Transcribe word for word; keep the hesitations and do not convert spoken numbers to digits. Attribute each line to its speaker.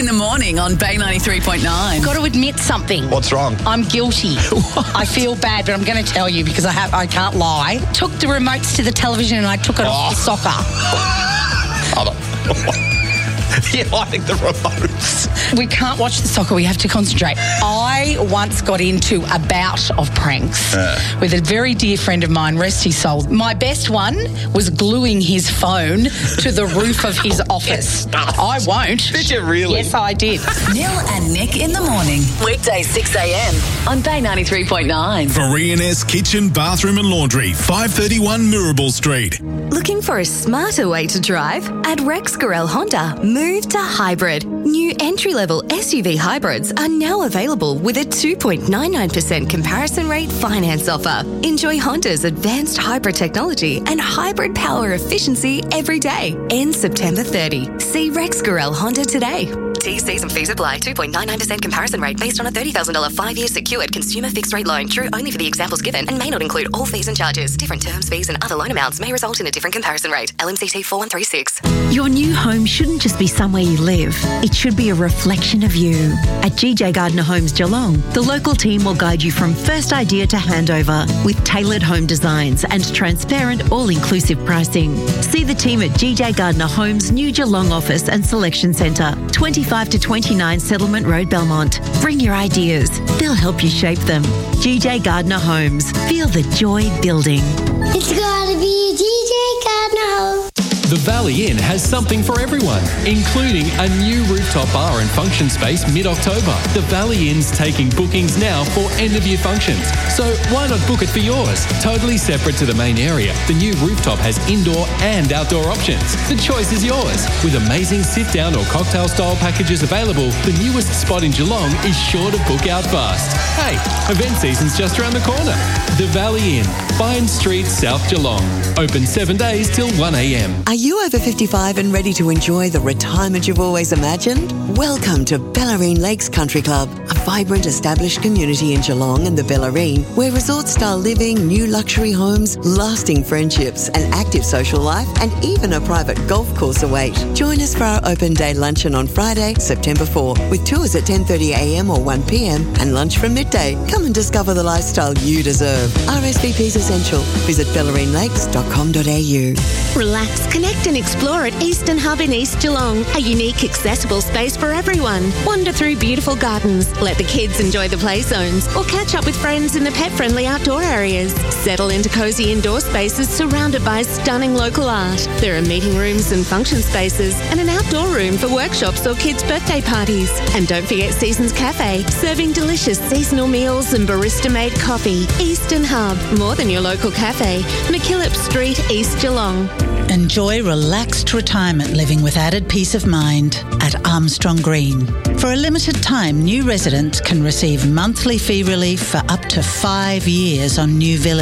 Speaker 1: in the morning on Bay ninety-three point nine.
Speaker 2: Got to admit something.
Speaker 3: What's wrong?
Speaker 2: I'm guilty. I feel bad, but I'm going to tell you because I have. I can't lie. Took the remotes to the television and I took it
Speaker 3: Oh.
Speaker 2: off the soccer.
Speaker 3: Hold on. You're hiding the remotes.
Speaker 2: We can't watch the soccer. We have to concentrate. I once got into a bout of pranks
Speaker 3: Uh.
Speaker 2: with a very dear friend of mine, rest his soul. My best one was gluing his phone to the roof of his office. I won't.
Speaker 3: Did you really?
Speaker 2: Yes, I did.
Speaker 1: Neil and Nick in the morning. Weekdays six a.m. on Bay ninety-three point nine.
Speaker 4: For E and S Kitchen, Bathroom and Laundry, five thirty-one Mirabel Street.
Speaker 5: Looking for a smarter way to drive? At Rex Gorel Honda, move to hybrid. New entry-level S U V hybrids are now available with a two point nine nine percent comparison rate finance offer. Enjoy Honda's advanced hybrid technology and hybrid power efficiency every day. Ends September thirtieth. See Rex Gorel Honda today. T Cs and fees apply. two point nine nine percent comparison rate based on a thirty thousand dollars five-year secured consumer fixed-rate loan. True only for the examples given and may not include all fees and charges. Different terms, fees and other loan amounts may result in a different comparison rate. L M C T four one three six.
Speaker 6: Your new home shouldn't just be somewhere you live. It should be a reflection of you. At G J Gardner Homes Geelong, the local team will guide you from first idea to handover with tailored home designs and transparent all-inclusive pricing. See the team at G J Gardner Homes' new Geelong office and selection centre, twenty-five to twenty-nine Settlement Road, Belmont. Bring your ideas. They'll help you shape them. G J Gardner Homes. Feel the joy building.
Speaker 7: It's gotta be G J Gardner Homes.
Speaker 8: The Valley Inn has something for everyone, including a new rooftop bar and function space mid-October. The Valley Inn's taking bookings now for end-of-year functions, so why not book it for yours? Totally separate to the main area, the new rooftop has indoor and outdoor options. The choice is yours. With amazing sit-down or cocktail-style packages available, the newest spot in Geelong is sure to book out fast. Hey, event season's just around the corner. The Valley Inn, Vine Street, South Geelong. Open seven days till one a.m.
Speaker 9: Are you over fifty-five and ready to enjoy the retirement you've always imagined? Welcome to Bellarine Lakes Country Club, a vibrant established community in Geelong and the Bellarine, where resort-style living, new luxury homes, lasting friendships, an active social life, and even a private golf course await. Join us for our open day luncheon on Friday, September fourth, with tours at ten thirty a.m. or one p.m. and lunch from midday. Come and discover the lifestyle you deserve. R S V P's essential. Visit bellarine lakes dot com dot a u.
Speaker 10: Relax, connect and explore at Eastern Hub in East Geelong, a unique accessible space for everyone. Wander through beautiful gardens, let the kids enjoy the play zones, or catch up with friends in the pet-friendly outdoor areas. Settle into cosy indoor spaces surrounded by stunning local art. There are meeting rooms and function spaces, and an outdoor room for workshops or kids' birthday parties. And don't forget Seasons Cafe, serving delicious seasonal meals and barista-made coffee. Eastern Hub, more than your local cafe. McKillop Street, East Geelong.
Speaker 11: Enjoy relaxed retirement living with added peace of mind at Armstrong Green. For a limited time, new residents can receive monthly fee relief for up to five years on new villas.